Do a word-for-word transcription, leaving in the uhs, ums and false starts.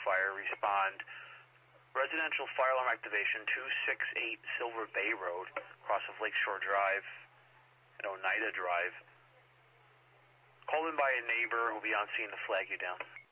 fire, respond. Residential fire alarm activation two six eight Silver Bay Road, across of Lakeshore Drive and Oneida Drive. Called in by a neighbor who will be on scene to flag you down.